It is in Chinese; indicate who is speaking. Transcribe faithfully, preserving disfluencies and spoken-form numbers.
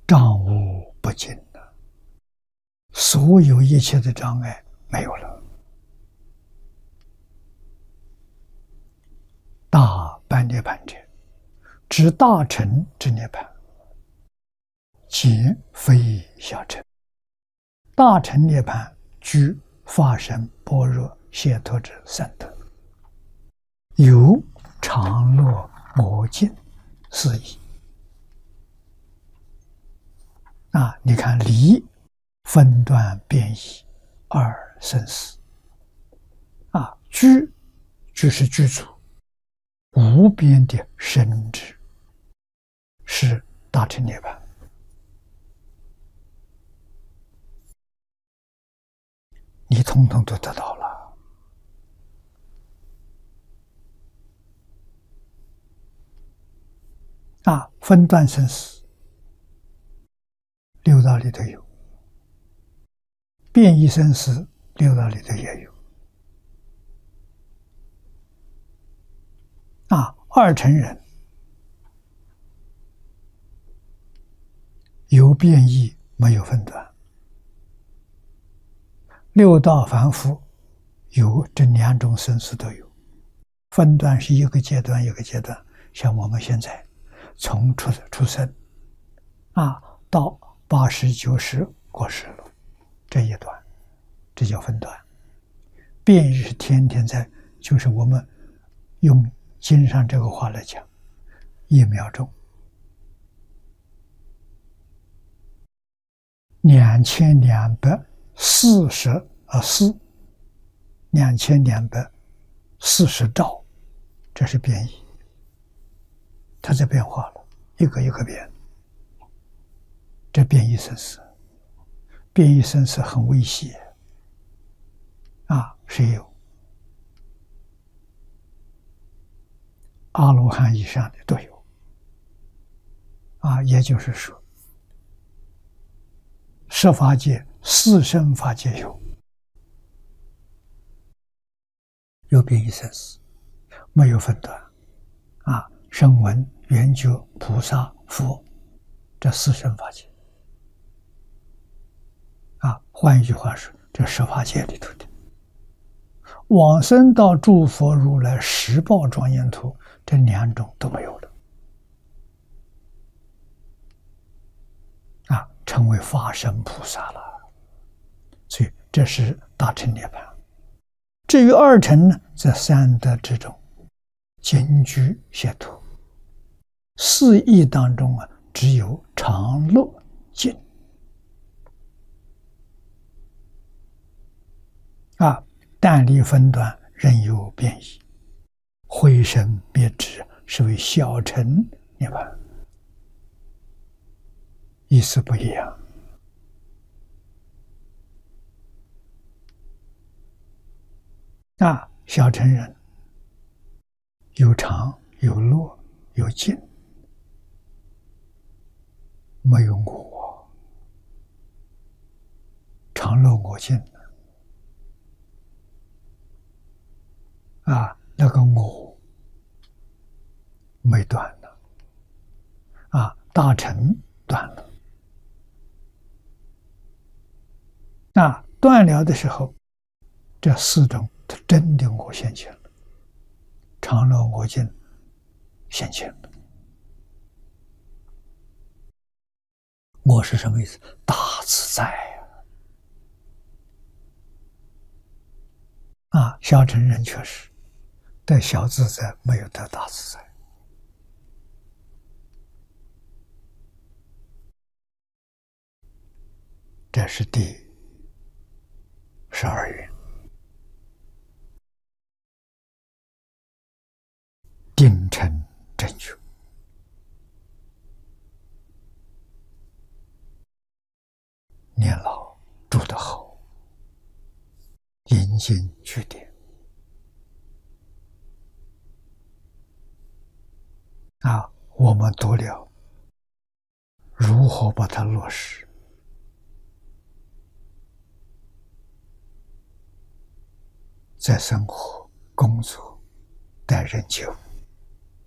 Speaker 1: 障物不尽了，所有一切的障碍没有了。大般涅槃者，指大乘之涅槃，皆非小乘。大乘涅槃居法身般若解脱之三德，有常乐我净是义。啊，你看离分段变异二生死，啊，居就是居住无边的生智，是大乘涅槃。你统统都得到了。啊，分段生死，六道里头有；变异生死，六道里头也有。啊，二乘人有变异，没有分段；六道凡夫有这两种生死都有。分段是一个阶段一个阶段，像我们现在从出出生啊到八十九十过世了，这一段，这叫分段。变异是天天在，就是我们用经上这个话来讲，一秒钟两千两百四十啊四两千两百四十兆，这是变异，它在变化了，一个一个变。这变异生死，变异生死很危险啊！谁有？阿罗汉以上的都有啊，也就是说，十法界、四圣法界有有变异生死，没有分段啊。声闻、缘觉、菩萨、佛，这四圣法界啊，换一句话说，这十法界里头的往生到诸佛如来十报庄严土，这两种都没有了啊，成为法身菩萨了。所以这是大乘涅槃。至于二乘呢，在三德之中，尽居解脱。四义当中啊，只有常乐净啊，但离分段仍有变异，灰身灭智是为小乘涅槃，意思不一样。啊，小乘人有常有乐有净，没有我，常乐我净啊，那个我没断了啊，大乘断了。那断了的时候，这四种它真的我现前了，常乐我净现前了。我是什么意思？大自在啊！啊，小乘人确实得小自在，没有得大自在。这是第十二愿。定成正觉，年老住得好，引经据典啊，我们读了如何把它落实，在生活、工作、待人接物。